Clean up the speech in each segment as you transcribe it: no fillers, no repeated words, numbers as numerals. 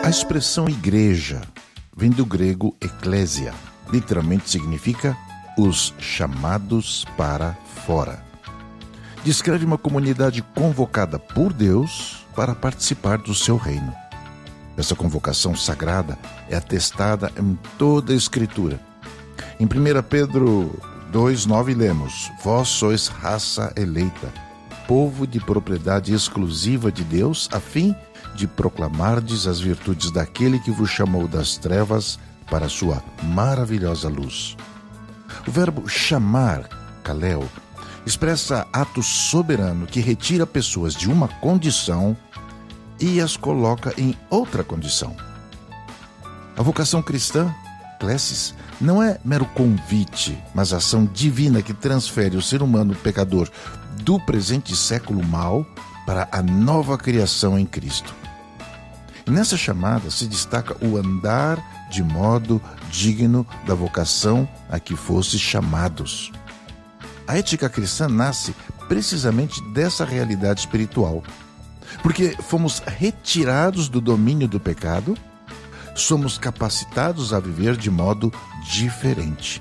A expressão igreja vem do grego eklésia, literalmente significa os chamados para fora. Descreve uma comunidade convocada por Deus para participar do seu reino. Essa convocação sagrada é atestada em toda a Escritura. Em 1 Pedro 2,9 lemos: Vós sois raça eleita, povo de propriedade exclusiva de Deus, a fim de proclamardes as virtudes daquele que vos chamou das trevas para a sua maravilhosa luz. O verbo chamar, kaleo, expressa ato soberano que retira pessoas de uma condição e as coloca em outra condição. A vocação cristã, klesis, não é mero convite, mas ação divina que transfere o ser humano pecador do presente século mau para a nova criação em Cristo. E nessa chamada se destaca o andar de modo digno da vocação a que fostes chamados. A ética cristã nasce precisamente dessa realidade espiritual, porque fomos retirados do domínio do pecado, somos capacitados a viver de modo diferente.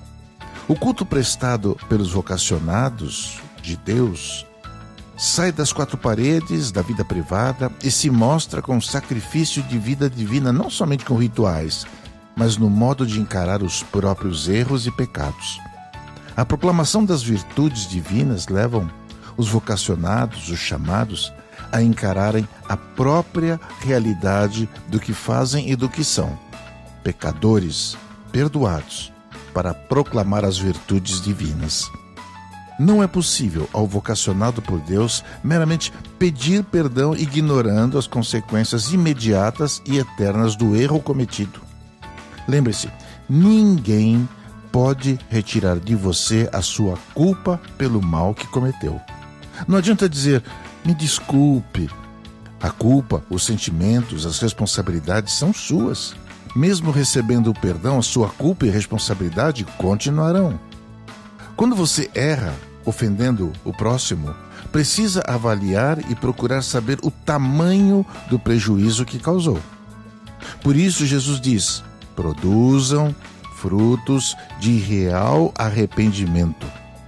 O culto prestado pelos vocacionados de Deus sai das quatro paredes da vida privada e se mostra com sacrifício de vida divina, não somente com rituais, mas no modo de encarar os próprios erros e pecados. A proclamação das virtudes divinas levam os vocacionados, os chamados, a encararem a própria realidade do que fazem e do que são, pecadores perdoados, para proclamar as virtudes divinas. Não é possível ao vocacionado por Deus meramente pedir perdão ignorando as consequências imediatas e eternas do erro cometido. Lembre-se, ninguém pode retirar de você a sua culpa pelo mal que cometeu. Não adianta dizer, me desculpe. A culpa, os sentimentos, as responsabilidades são suas. Mesmo recebendo o perdão, a sua culpa e responsabilidade continuarão. Quando você erra, ofendendo o próximo, precisa avaliar e procurar saber o tamanho do prejuízo que causou. Por isso Jesus diz: produzam frutos de real arrependimento.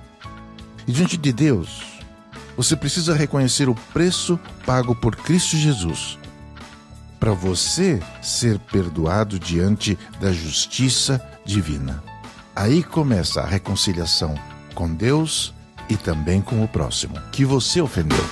E diante de Deus, você precisa reconhecer o preço pago por Cristo Jesus para você ser perdoado diante da justiça divina. Aí começa a reconciliação com Deus e também com o próximo, que você ofendeu.